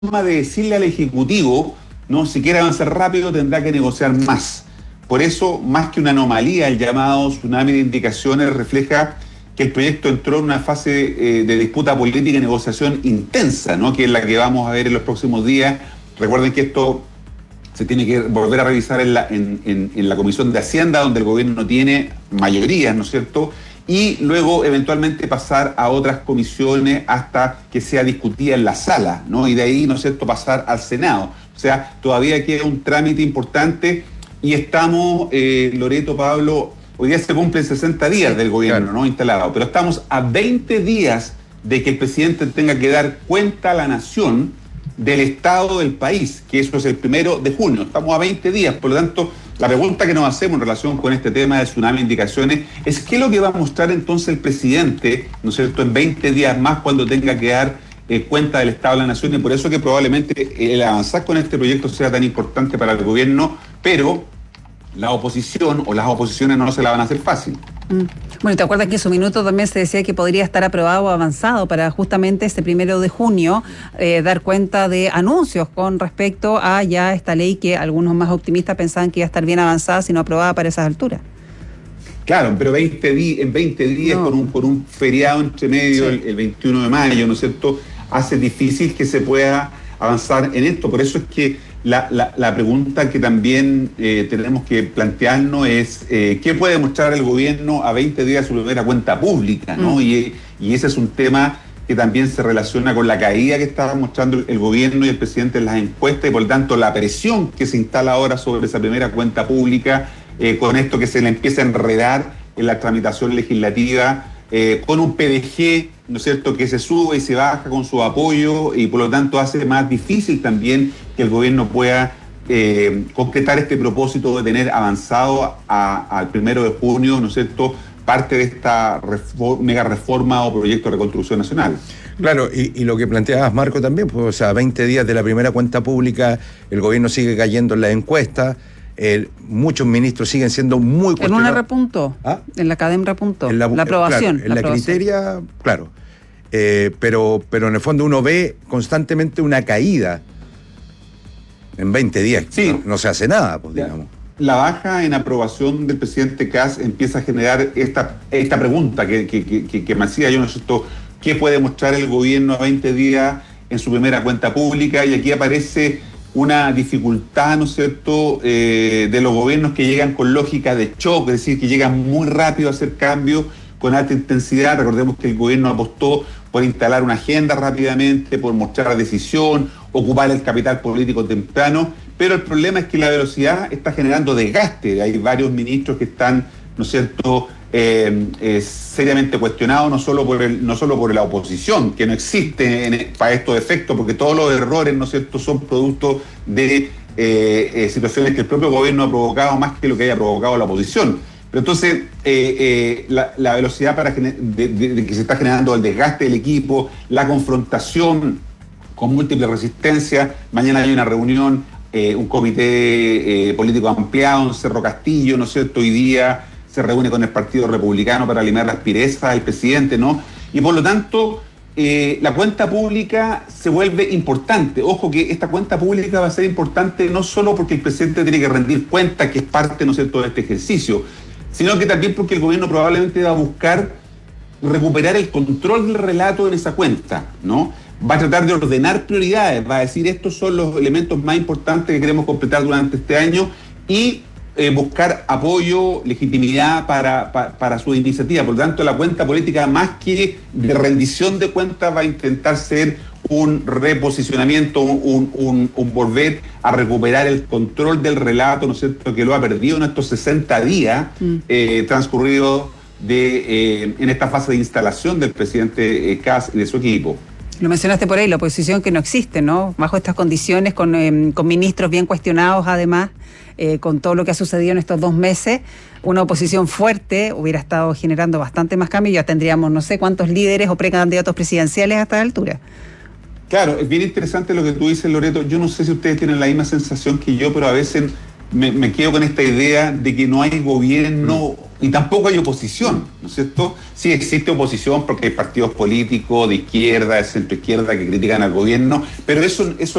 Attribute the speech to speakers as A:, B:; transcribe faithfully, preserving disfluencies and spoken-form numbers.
A: forma de decirle al Ejecutivo, no, si quiere avanzar rápido tendrá que negociar más. Por eso, más que una anomalía, el llamado tsunami de indicaciones refleja que el proyecto entró en una fase eh, de disputa política y negociación intensa, ¿no? Que es la que vamos a ver en los próximos días. Recuerden que esto se tiene que volver a revisar en la, en, en, en la Comisión de Hacienda, donde el gobierno no tiene mayoría, ¿no es cierto?, y luego eventualmente pasar a otras comisiones hasta que sea discutida en la sala, ¿no? Y de ahí, ¿no es cierto?, pasar al Senado. O sea, todavía queda un trámite importante y estamos, eh, Loreto, Pablo, hoy día se cumplen sesenta días del gobierno, claro, ¿no?, instalado, pero estamos a veinte días de que el presidente tenga que dar cuenta a la nación del estado del país, que eso es el primero de junio. Estamos a veinte días, por lo tanto, la pregunta que nos hacemos en relación con este tema de tsunami de indicaciones es qué es lo que va a mostrar entonces el presidente, ¿no es cierto?, en veinte días más cuando tenga que dar eh, cuenta del estado de la nación, y por eso que probablemente el avanzar con este proyecto sea tan importante para el gobierno, pero la oposición o las oposiciones no se la van a hacer fácil.
B: Mm. Bueno, ¿te acuerdas que en su minuto también se decía que podría estar aprobado o avanzado para justamente este primero de junio eh, dar cuenta de anuncios con respecto a ya esta ley que algunos más optimistas pensaban que iba a estar bien avanzada, sino aprobada para esas alturas?
A: Claro, pero veinte di- en veinte días no. con, un, con un feriado entre medio, sí. el, el veintiuno de mayo, ¿no es cierto?, hace difícil que se pueda avanzar en esto. Por eso es que La, la, la pregunta que también eh, tenemos que plantearnos es eh, ¿qué puede mostrar el gobierno a veinte días de su primera cuenta pública, ¿no? Mm. Y, y ese es un tema que también se relaciona con la caída que estaba mostrando el gobierno y el presidente en las encuestas, y por tanto la presión que se instala ahora sobre esa primera cuenta pública, eh, con esto que se le empieza a enredar en la tramitación legislativa, eh, con un P D G, ¿no es cierto?, que se sube y se baja con su apoyo, y por lo tanto hace más difícil también que el gobierno pueda eh, concretar este propósito de tener avanzado al primero de junio, ¿no es cierto?, parte de esta reforma, mega reforma o proyecto de reconstrucción nacional.
C: Claro, y, y lo que planteabas, Marco, también, pues, o sea, veinte días de la primera cuenta pública, el gobierno sigue cayendo en las encuestas, eh, muchos ministros siguen siendo muy cuestionados.
B: En una repuntó, ¿ah? En la Academia repuntó, en la, la aprobación.
C: Claro, en la, la criteria, claro, eh, pero, pero en el fondo uno ve constantemente una caída en veinte días, sí. no, no se hace nada, pues, digamos.
A: La baja en aprobación del presidente Kast empieza a generar esta, esta pregunta que, que, que, que me hacía yo, ¿no es cierto?, ¿qué puede mostrar el gobierno a veinte días en su primera cuenta pública? Y aquí aparece una dificultad, ¿no es cierto?, eh, de los gobiernos que llegan con lógica de shock, es decir, que llegan muy rápido a hacer cambios con alta intensidad. Recordemos que el gobierno apostó por instalar una agenda rápidamente, por mostrar decisión, ocupar el capital político temprano, pero el problema es que la velocidad está generando desgaste. Hay varios ministros que están, ¿no es cierto?, eh, eh, seriamente cuestionados, no solo por el, no solo por la oposición, que no existe en, para estos efectos, porque todos los errores, ¿no es cierto?, son producto de eh, eh, situaciones que el propio gobierno ha provocado más que lo que haya provocado la oposición. Pero entonces, eh, eh, la, la velocidad para de, de, de que se está generando el desgaste del equipo, la confrontación con múltiples resistencias. Mañana hay una reunión, eh, un comité eh, político ampliado en Cerro Castillo, ¿no es cierto? Hoy día se reúne con el Partido Republicano para limar las asperezas del presidente, ¿no? Y por lo tanto, eh, la cuenta pública se vuelve importante. Ojo que esta cuenta pública va a ser importante no solo porque el presidente tiene que rendir cuenta, que es parte, ¿no es cierto?, de este ejercicio, sino que también porque el gobierno probablemente va a buscar recuperar el control del relato en esa cuenta, ¿no? Va a tratar de ordenar prioridades, va a decir estos son los elementos más importantes que queremos completar durante este año y eh, buscar apoyo, legitimidad para, para, para su iniciativa. Por lo tanto, la cuenta política, más que de rendición de cuentas, va a intentar ser un reposicionamiento, un, un, un volver a recuperar el control del relato, ¿no es cierto?, que lo ha perdido en estos sesenta días mm. eh, transcurridos de, eh, en esta fase de instalación del presidente eh, Kast y de su equipo.
B: Lo mencionaste por ahí, la oposición que no existe, ¿no? Bajo estas condiciones, con, eh, con ministros bien cuestionados, además, eh, con todo lo que ha sucedido en estos dos meses, una oposición fuerte hubiera estado generando bastante más cambio y ya tendríamos no sé cuántos líderes o precandidatos presidenciales a esta altura.
A: Claro, es bien interesante lo que tú dices, Loreto. Yo no sé si ustedes tienen la misma sensación que yo, pero a veces me, me quedo con esta idea de que no hay gobierno Y tampoco hay oposición, ¿no es cierto? Sí existe oposición porque hay partidos políticos de izquierda, de centro izquierda que critican al gobierno, pero eso, eso